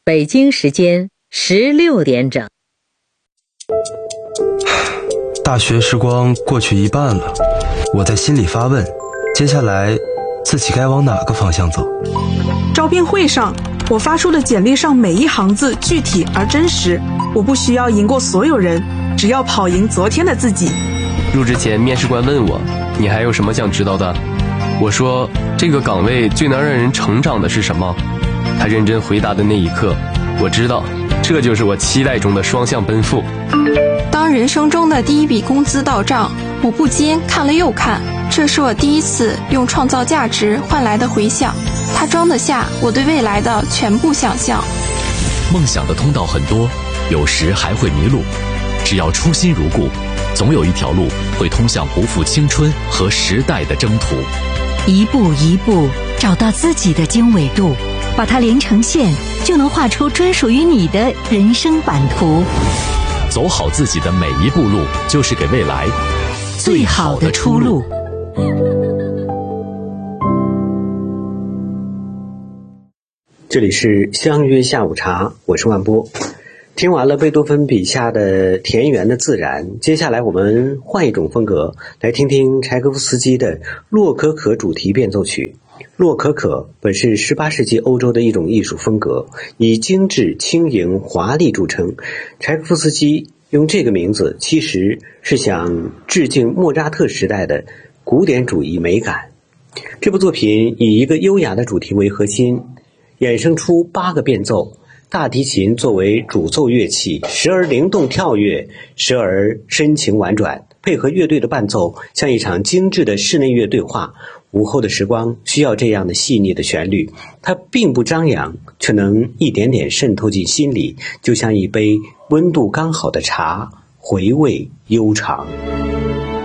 北京时间16点整。 大学时光过去一半了，我在心里发问，接下来自己该往哪个方向走？ 招聘会上，我发出的简历上每一行字具体而真实，我不需要赢过所有人，只要跑赢昨天的自己。 入职前，面试官问我，你还有什么想知道的？我说，这个岗位最能让人成长的是什么？他认真回答的那一刻，我知道，这就是我期待中的双向奔赴。 当人生中的第一笔工资到账，我不禁看了又看，这是我第一次用创造价值换来的回响，它装得下我对未来的全部想象。 梦想的通道很多，有时还会迷路，只要初心如故，总有一条路会通向不负青春和时代的征途。 一步一步找到自己的经纬度，把它连成线，就能画出专属于你的人生版图。 走好自己的每一步路，就是给未来最好的出路。 这里是相约下午茶，我是万波。听完了贝多芬笔下的田园的自然，接下来我们换一种风格，来听听柴可夫斯基的洛可可主题变奏曲。洛可可本是18世纪欧洲的一种艺术风格，以精致、轻盈、华丽著称。柴可夫斯基用这个名字其实是想致敬莫扎特时代的古典主义美感。这部作品以一个优雅的主题为核心，衍生出8个变奏，大提琴作为主奏乐器，时而灵动跳跃，时而深情婉转，配合乐队的伴奏，像一场精致的室内乐对话。午后的时光需要这样的细腻的旋律，它并不张扬，却能一点点渗透进心里，就像一杯温度刚好的茶，回味悠长。